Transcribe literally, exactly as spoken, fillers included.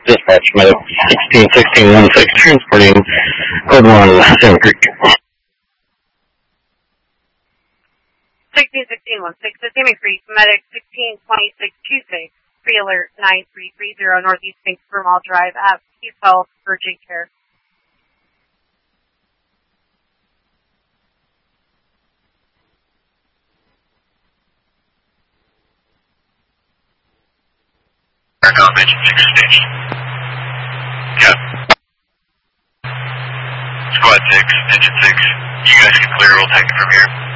Dispatch, medic sixteen sixteen one six, transporting code one, Salmon Creek. sixteen sixteen one six, to Salmon Creek, medic sixteen twenty-six two six, pre-alert nine three three zero, Northeast Saint Vermont Drive at Peace Health, urgent care. Aircom engine six station. Yeah. Squad six, engine six. You guys can clear, we'll take it from here.